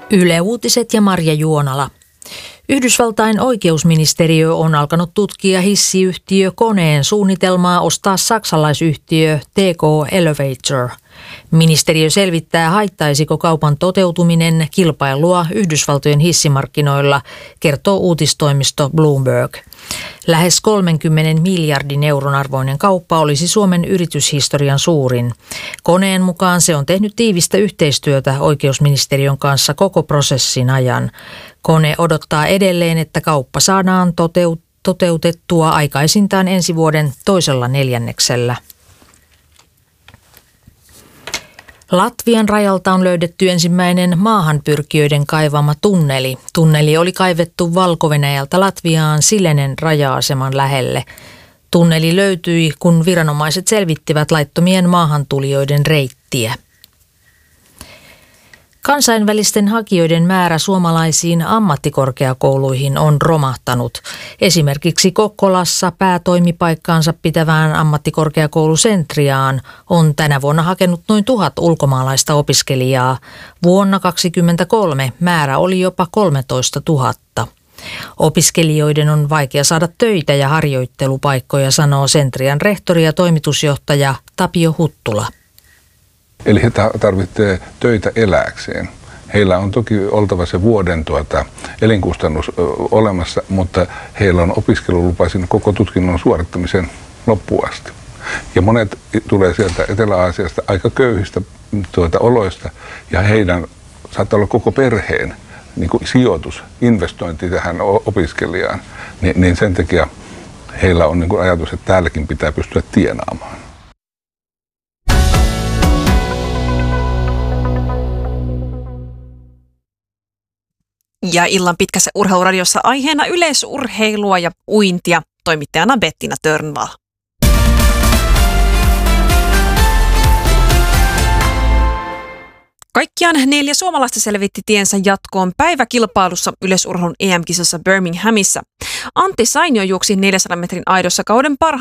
Yle Uutiset ja Marja Juonala. Yhdysvaltain oikeusministeriö on alkanut tutkia hissiyhtiö Koneen suunnitelmaa ostaa saksalaisyhtiö TK Elevator. Ministeriö selvittää, haittaisiko kaupan toteutuminen kilpailua Yhdysvaltojen hissimarkkinoilla, kertoo uutistoimisto Bloomberg. Lähes 30 miljardin euron arvoinen kauppa olisi Suomen yrityshistorian suurin. Koneen mukaan se on tehnyt tiivistä yhteistyötä oikeusministeriön kanssa koko prosessin ajan. Kone odottaa edelleen, että kauppa saadaan toteutettua aikaisintaan ensi vuoden toisella neljänneksellä. Latvian rajalta on löydetty ensimmäinen maahanpyrkijöiden kaivama tunneli. Tunneli oli kaivettu Valko-Venäjältä Latviaan Silenen raja-aseman lähelle. Tunneli löytyi, kun viranomaiset selvittivät laittomien maahantulijoiden reittiä. Kansainvälisten hakijoiden määrä suomalaisiin ammattikorkeakouluihin on romahtanut. Esimerkiksi Kokkolassa päätoimipaikkaansa pitävään ammattikorkeakoulu Centriaan on tänä vuonna hakenut noin 1000 ulkomaalaista opiskelijaa. Vuonna 2023 määrä oli jopa 13 000. Opiskelijoiden on vaikea saada töitä ja harjoittelupaikkoja, sanoo Centrian rehtori ja toimitusjohtaja Tapio Huttula. Eli he tarvitsevat töitä elääkseen. Heillä on toki oltava se vuoden elinkustannus olemassa, mutta heillä on opiskelulupa sinne koko tutkinnon suorittamisen loppuun asti. Ja monet tulee sieltä Etelä-Aasiasta aika köyhistä oloista, ja heidän saattaa olla koko perheen niin kuin sijoitus, investointi tähän opiskelijaan. Niin sen takia heillä on niin kuin ajatus, että täälläkin pitää pystyä tienaamaan. Ja illan pitkässä urheiluradiossa aiheena yleisurheilua ja uintia, toimittajana Bettina Törnvall. Kaikkiaan 4 suomalaista selvitti tiensä jatkoon päiväkilpailussa yleisurheilun EM-kisassa Birminghamissa. Antti Sainio juoksi 400 metrin aidossa kauden parhaan